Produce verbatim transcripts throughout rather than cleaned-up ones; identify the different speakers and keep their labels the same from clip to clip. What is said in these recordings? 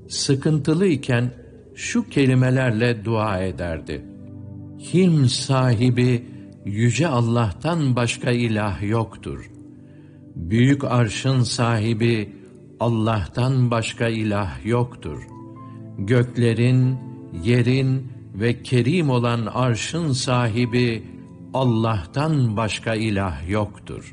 Speaker 1: sıkıntılı iken şu kelimelerle dua ederdi: Hilm sahibi yüce Allah'tan başka ilah yoktur. Büyük arşın sahibi Allah'tan başka ilah yoktur. Göklerin, yerin ve kerim olan arşın sahibi Allah'tan başka ilah yoktur.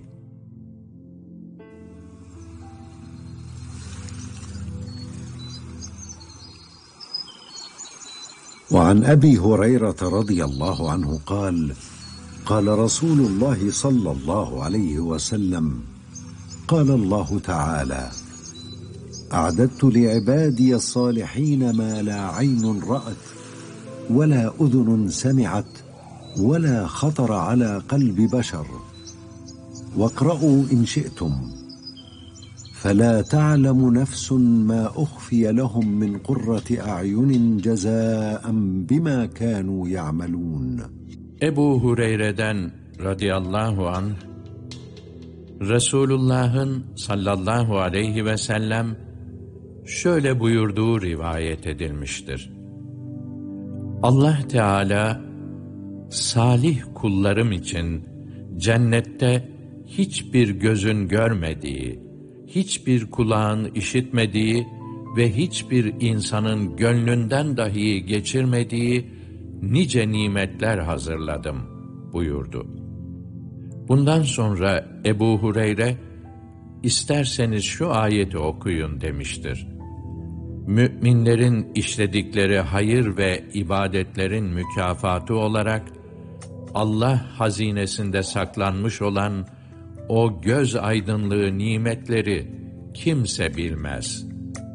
Speaker 2: وعن أبي هريرة رضي الله عنه قال قال رسول الله صلى الله عليه وسلم قال الله تعالى أعددت لعبادي الصالحين ما لا عين رأت ولا أذن سمعت ولا خطر على قلب بشر واقرأوا إن شئتم فلا تعلم نفس ما أخفي لهم من قرة أعين جزاء بما كانوا يعملون.
Speaker 1: Ebu Hureyre'den radıyallahu anh, Resulullah'ın sallallahu aleyhi ve sellem şöyle buyurduğu rivayet edilmiştir: Allah Teala, salih kullarım için cennette hiçbir gözün görmediği, hiçbir kulağın işitmediği ve hiçbir insanın gönlünden dahi geçirmediği nice nimetler hazırladım buyurdu. Bundan sonra Ebu Hureyre, isterseniz şu ayeti okuyun demiştir. Müminlerin işledikleri hayır ve ibadetlerin mükafatı olarak Allah hazinesinde saklanmış olan o göz aydınlığı nimetleri kimse bilmez.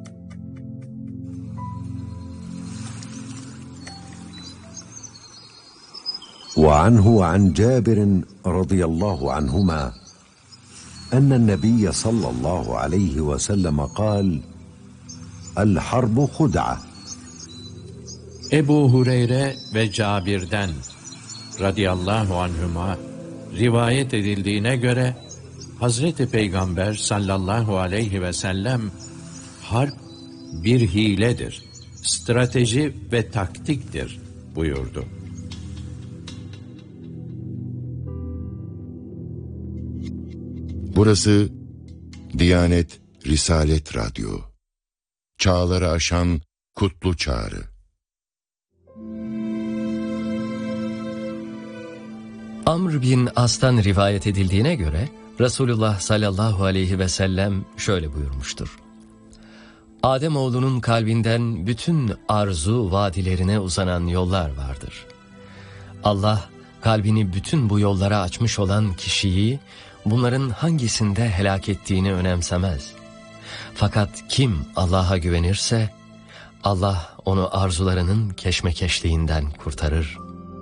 Speaker 2: وعنه عن جابر رضي الله عنهما أن النبي صلى الله عليه وسلم قال الحرب خدعة.
Speaker 1: Ebu Hureyre ve Cabir'den radıyallahu anhuma rivayet edildiğine göre Hazreti Peygamber sallallahu aleyhi ve sellem harp bir hiledir, strateji ve taktiktir buyurdu.
Speaker 3: Burası Diyanet Risalet Radyo. Çağları aşan kutlu çağrı.
Speaker 4: Amr bin As'tan rivayet edildiğine göre Resulullah sallallahu aleyhi ve sellem şöyle buyurmuştur: Ademoğlunun kalbinden bütün arzu vadilerine uzanan yollar vardır. Allah kalbini bütün bu yollara açmış olan kişiyi bunların hangisinde helak ettiğini önemsemez. Fakat kim Allah'a güvenirse Allah onu arzularının keşmekeşliğinden kurtarır.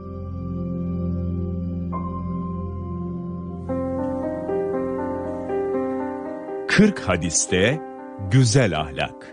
Speaker 5: kırk hadiste güzel ahlak.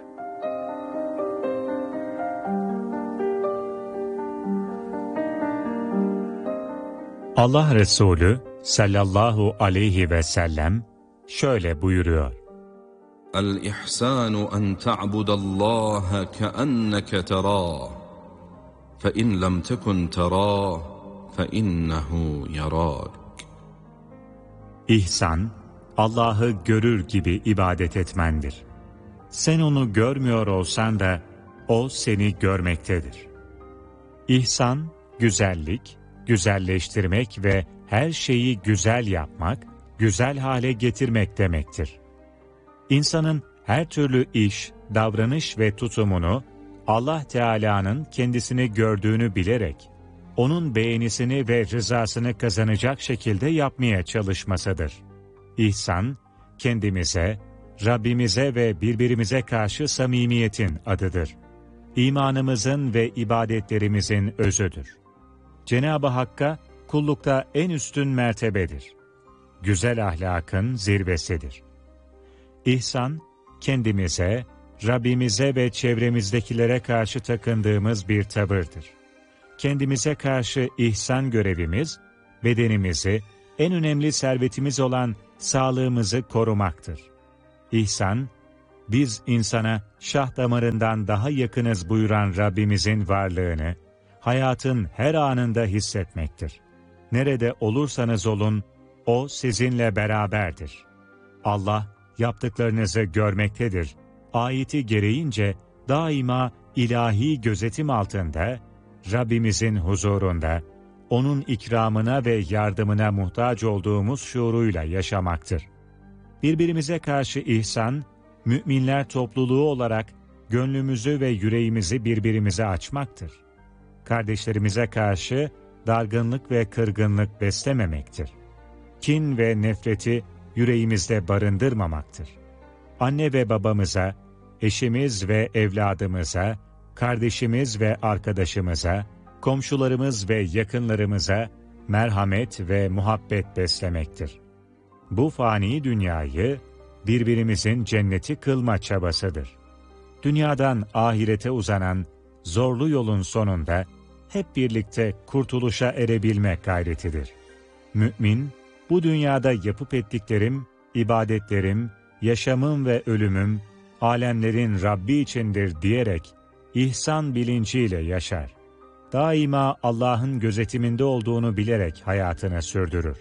Speaker 5: Allah Resulü sallallahu aleyhi ve sellem şöyle buyuruyor:
Speaker 6: El-ihsanu en ta'budallaha keenneke terâh fe in lem tekun terâh fe innehu yarâk.
Speaker 5: İhsan, Allah'ı görür gibi ibadet etmendir. Sen onu görmüyor olsan da o seni görmektedir. İhsan, güzellik, güzelleştirmek ve her şeyi güzel yapmak, güzel hale getirmek demektir. İnsanın her türlü iş, davranış ve tutumunu Allah Teala'nın kendisini gördüğünü bilerek, onun beğenisini ve rızasını kazanacak şekilde yapmaya çalışmasıdır. İhsan, kendimize, Rabbimize ve birbirimize karşı samimiyetin adıdır. İmanımızın ve ibadetlerimizin özüdür. Cenab-ı Hakk'a kullukta en üstün mertebedir. Güzel ahlakın zirvesidir. İhsan, kendimize, Rabbimize ve çevremizdekilere karşı takındığımız bir tavırdır. Kendimize karşı ihsan görevimiz, bedenimizi, en önemli servetimiz olan sağlığımızı korumaktır. İhsan, biz insana şah damarından daha yakınız buyuran Rabbimizin varlığını, hayatın her anında hissetmektir. Nerede olursanız olun, O sizinle beraberdir. Allah yaptıklarınızı görmektedir. Ayeti gereğince daima ilahi gözetim altında, Rabbimizin huzurunda, O'nun ikramına ve yardımına muhtaç olduğumuz şuuruyla yaşamaktır. Birbirimize karşı ihsan, müminler topluluğu olarak gönlümüzü ve yüreğimizi birbirimize açmaktır. Kardeşlerimize karşı dargınlık ve kırgınlık beslememektir. Kin ve nefreti yüreğimizde barındırmamaktır. Anne ve babamıza, eşimiz ve evladımıza, kardeşimiz ve arkadaşımıza, komşularımız ve yakınlarımıza merhamet ve muhabbet beslemektir. Bu fani dünyayı birbirimizin cenneti kılma çabasıdır. Dünyadan ahirete uzanan zorlu yolun sonunda hep birlikte kurtuluşa erebilmek gayretidir. Mümin, bu dünyada yapıp ettiklerim, ibadetlerim, yaşamım ve ölümüm, alemlerin Rabbi içindir diyerek ihsan bilinciyle yaşar. Daima Allah'ın gözetiminde olduğunu bilerek hayatını sürdürür.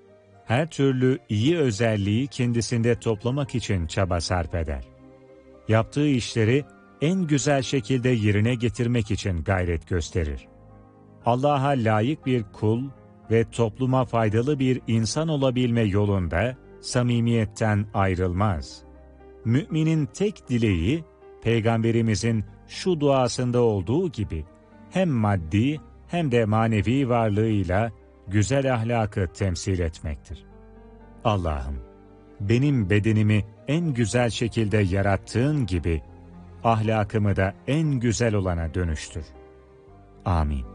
Speaker 5: Her türlü iyi özelliği kendisinde toplamak için çaba sarf eder. Yaptığı işleri en güzel şekilde yerine getirmek için gayret gösterir. Allah'a layık bir kul ve topluma faydalı bir insan olabilme yolunda samimiyetten ayrılmaz. Müminin tek dileği, Peygamberimizin şu duasında olduğu gibi, hem maddi hem de manevi varlığıyla güzel ahlakı temsil etmektir. Allah'ım, benim bedenimi en güzel şekilde yarattığın gibi, ahlakımı da en güzel olana dönüştür. Amin.